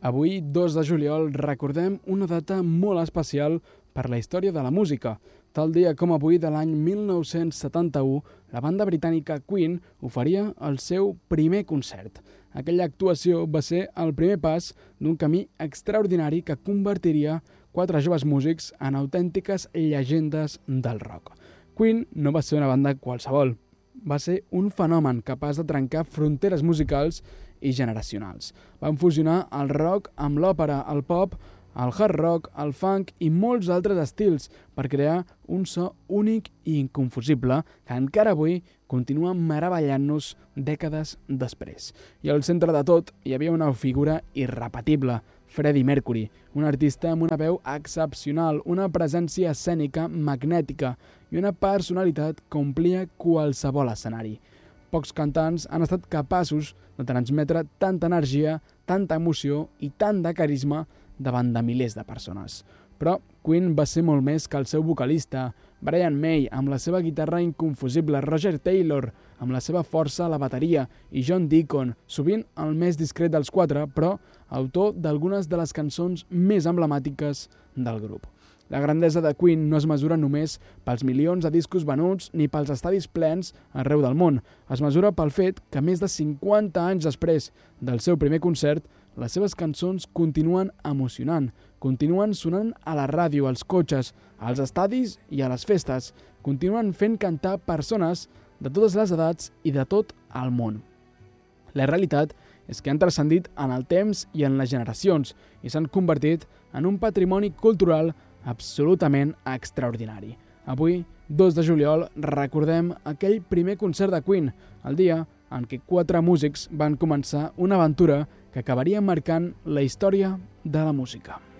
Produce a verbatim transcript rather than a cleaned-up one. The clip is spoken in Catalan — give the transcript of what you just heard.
Avui, dos de juliol, recordem una data molt especial per la història de la música. Tal dia com avui de l'any mil nou-cents setanta-u, la banda britànica Queen oferia el seu primer concert. Aquella actuació va ser el primer pas d'un camí extraordinari que convertiria quatre joves músics en autèntiques llegendes del rock. Queen no va ser una banda qualsevol. Va ser un fenomen capaç de trencar fronteres musicals i generacionals. Van fusionar el rock amb l'òpera, el pop, el hard rock, el funk i molts altres estils per crear un so únic i inconfusible que encara avui continua meravellant-nos dècades després. I al centre de tot hi havia una figura irrepetible, Freddie Mercury, un artista amb una veu excepcional, una presència escènica magnètica i una personalitat que omplia qualsevol escenari. Pocs cantants han estat capaços de transmetre tanta energia, tanta emoció i tant de carisma davant de milers de persones. Però Queen va ser molt més que el seu vocalista, Brian May, amb la seva guitarra inconfusible, Roger Taylor, amb la seva força a la bateria, i John Deacon, sovint el més discret dels quatre, però autor d'algunes de les cançons més emblemàtiques del grup. La grandesa de Queen no es mesura només pels milions de discos venuts ni pels estadis plens arreu del món. Es mesura pel fet que més de cinquanta anys després del seu primer concert, les seves cançons continuen emocionant, continuen sonant a la ràdio, als cotxes, als estadis i a les festes, continuen fent cantar persones de totes les edats i de tot el món. La realitat és que han transcendit en el temps i en les generacions i s'han convertit en un patrimoni cultural absolutament extraordinari. Avui, dos de juliol, recordem aquell primer concert de Queen, el dia en què quatre músics van començar una aventura que acabaria marcant la història de la música.